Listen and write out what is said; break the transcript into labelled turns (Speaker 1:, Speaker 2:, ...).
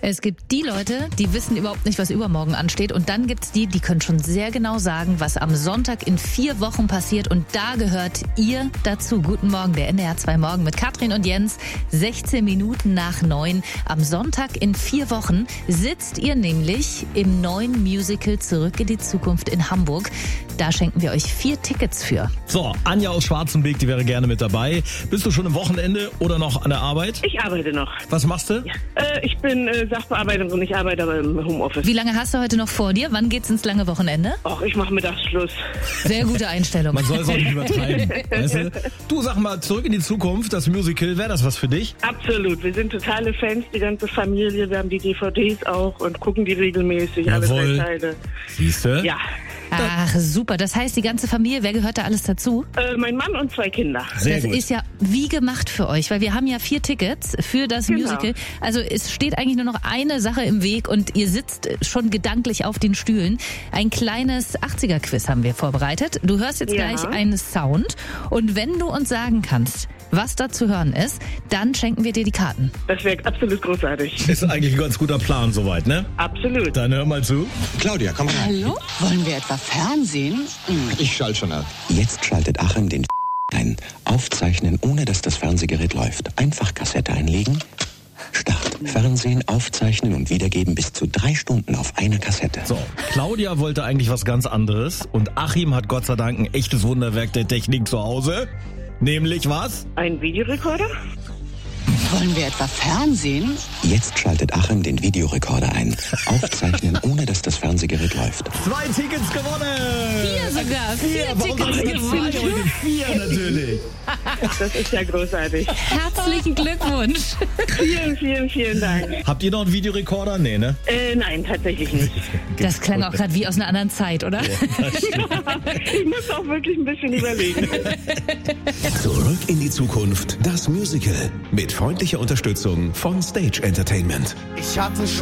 Speaker 1: Es gibt die Leute, die wissen überhaupt nicht, was übermorgen ansteht. Und dann gibt's die können schon sehr genau sagen, was am Sonntag in 4 Wochen passiert. Und da gehört ihr dazu. Guten Morgen, der NDR 2 Morgen mit Katrin und Jens. 16 Minuten nach 9. Am Sonntag in 4 Wochen sitzt ihr nämlich im neuen Musical Zurück in die Zukunft in Hamburg. Da schenken wir euch 4 Tickets für.
Speaker 2: So, Anja aus Schwarzenbeek, die wäre gerne mit dabei. Bist du schon am Wochenende oder noch an der Arbeit?
Speaker 3: Ich arbeite noch.
Speaker 2: Was machst du?
Speaker 3: Ja. Ich bin Sachbearbeiterin und ich arbeite aber im Homeoffice.
Speaker 1: Wie lange hast du heute noch vor dir? Wann geht's ins lange Wochenende?
Speaker 3: Ach, ich mache Mittagsschluss.
Speaker 1: Sehr gute Einstellung.
Speaker 2: Man soll es auch nicht übertreiben. Weißt du? Du, sag mal, Zurück in die Zukunft, das Musical, wäre das was für dich?
Speaker 3: Absolut. Wir sind totale Fans, die ganze Familie. Wir haben die DVDs auch und gucken die regelmäßig,
Speaker 2: Jawohl.
Speaker 3: alle 3 Teile.
Speaker 2: Siehste?
Speaker 3: Ja.
Speaker 1: Ach, super. Das heißt, die ganze Familie, wer gehört da alles dazu?
Speaker 3: Mein Mann und 2 Kinder.
Speaker 2: Sehr
Speaker 1: Das
Speaker 2: gut.
Speaker 1: ist ja wie gemacht für euch, weil wir haben ja 4 Tickets für das
Speaker 3: Genau.
Speaker 1: Musical. Also es steht eigentlich nur noch eine Sache im Weg und ihr sitzt schon gedanklich auf den Stühlen. Ein kleines 80er-Quiz haben wir vorbereitet. Du hörst jetzt
Speaker 3: Ja.
Speaker 1: gleich einen Sound und wenn du uns sagen kannst, was da zu hören ist, dann schenken wir dir die Karten.
Speaker 3: Das wäre absolut großartig.
Speaker 2: Ist eigentlich ein ganz guter Plan soweit, ne?
Speaker 3: Absolut.
Speaker 2: Dann hör mal zu.
Speaker 4: Claudia, komm rein.
Speaker 5: Hallo? Wollen wir etwa Fernsehen?
Speaker 4: Ich schalte schon ab.
Speaker 6: Jetzt schaltet Achim den ein. Aufzeichnen, ohne dass das Fernsehgerät läuft. Einfach Kassette einlegen. Start. Fernsehen, aufzeichnen und wiedergeben bis zu 3 Stunden auf einer Kassette.
Speaker 2: So, Claudia wollte eigentlich was ganz anderes und Achim hat Gott sei Dank ein echtes Wunderwerk der Technik zu Hause. Nämlich was?
Speaker 3: Ein Videorekorder?
Speaker 5: Wollen wir etwa Fernsehen?
Speaker 6: Jetzt schaltet Achim den Videorekorder ein. Aufzeichnen, ohne dass das Fernsehgerät läuft.
Speaker 2: 2 Tickets gewonnen!
Speaker 1: 4 sogar, 4
Speaker 2: Warum
Speaker 1: Tickets
Speaker 2: sind
Speaker 1: gewonnen.
Speaker 2: 4 natürlich?
Speaker 3: Das ist ja großartig.
Speaker 1: Herzlichen Glückwunsch.
Speaker 3: Vielen, vielen, vielen Dank.
Speaker 2: Habt ihr noch einen Videorekorder? Nee, ne?
Speaker 3: Nein, tatsächlich nicht.
Speaker 1: Das klang auch gerade wie aus einer anderen Zeit, oder?
Speaker 3: Ich muss auch wirklich ein bisschen überlegen.
Speaker 7: Zurück in die Zukunft, das Musical. Mit freundlicher Unterstützung von Stage Entertainment.
Speaker 4: Ich hatte